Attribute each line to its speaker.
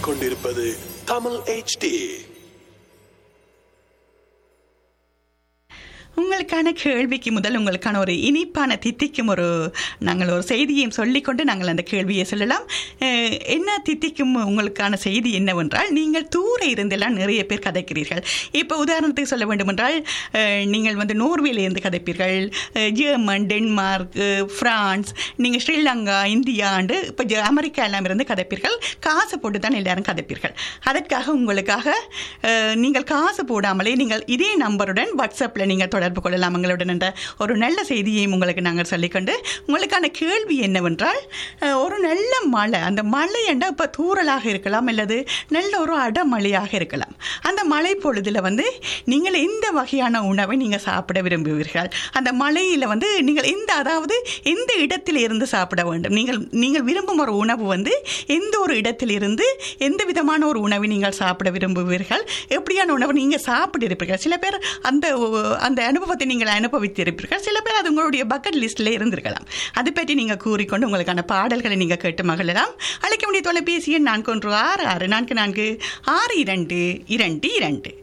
Speaker 1: கேட்டுக்கொண்டிருப்பது தமிழ் HD.
Speaker 2: உங்களுக்கான கேள்விக்கு முதல் உங்களுக்கான ஒரு இனிப்பான தித்திக்கும் நாங்கள் ஒரு செய்தியையும் சொல்லிக்கொண்டு நாங்கள் அந்த கேள்வியை சொல்லலாம். என்ன தித்திக்கும் உங்களுக்கான செய்தி என்னவென்றால், நீங்கள் தூர இருந்தெல்லாம் நிறைய பேர் கதைக்கிறீர்கள். இப்போ உதாரணத்துக்கு சொல்ல வேண்டுமென்றால், நீங்கள் வந்து நோர்வேலிருந்து கதைப்பீர்கள், ஜெர்மன், டென்மார்க், பிரான்ஸ், நீங்கள் ஸ்ரீலங்கா, இந்தியா இப்போ அமெரிக்கா எல்லாம் இருந்து கதைப்பீர்கள். காசு போட்டு தான் எல்லாரும் கதைப்பீர்கள். அதற்காக உங்களுக்காக நீங்கள் காசு போடாமலே நீங்கள் இதே நம்பருடன் வாட்ஸ்அப்பில் நீங்கள் தொடர்பு கொள்ளலாம் எங்களுடன் என்ற ஒரு நல்ல செய்தியையும் உங்களுக்கு நாங்கள் சொல்லிக்கொண்டு, உங்களுக்கான கேள்வி என்னவென்றால், ஒரு நல்ல மழை, அந்த மழை என்றால் இப்போ தூறலாக இருக்கலாம் அல்லது நல்ல ஒரு அடமழையாக இருக்கலாம். அந்த மழை பொழுதில் வந்து நீங்கள் எந்த வகையான உணவை நீங்கள் சாப்பிட விரும்புவீர்கள்? அந்த மழையில் வந்து நீங்கள் எந்த இடத்தில் இருந்து சாப்பிட வேண்டும்? நீங்கள் விரும்பும் ஒரு உணவு வந்து எந்த ஒரு இடத்தில் இருந்து எந்த விதமான ஒரு உணவை நீங்கள் சாப்பிட விரும்புவீர்கள்? எப்படியான உணவு நீங்கள் சாப்பிட்டிருப்பீர்கள்? சில பேர் அந்த அனுபவத்தை நீங்கள் அனுபவித்திருப்பீர்கள். சில பேர் அது உங்களுடைய பக்கெட் லிஸ்ட்டில் இருந்திருக்கலாம். அதை பற்றி நீங்கள் கூறிக்கொண்டு உங்களுக்கான பாடல்களை நீங்கள் கேட்டு மகிழலாம். அழைக்க வேண்டிய தொலைபேசி எண் 4166446222.